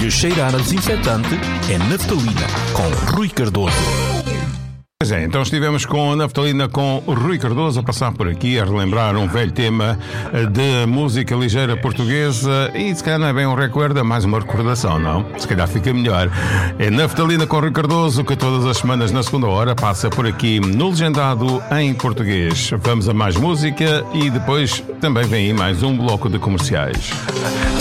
lhe cheirar a desinfetante, é naftalina, com Rui Cardoso. Pois é, então estivemos com a naftalina com o Rui Cardoso a passar por aqui a relembrar um velho tema de música ligeira portuguesa e se calhar não é bem um recuerdo, é mais uma recordação, não? Se calhar fica melhor. É naftalina com o Rui Cardoso que todas as semanas na segunda hora passa por aqui no Legendado em português. Vamos a mais música e depois também vem aí mais um bloco de comerciais.